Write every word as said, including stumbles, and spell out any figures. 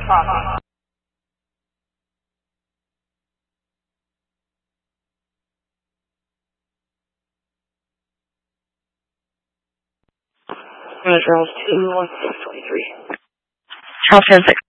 Copy. Charles two one six twenty three. Charles ten six.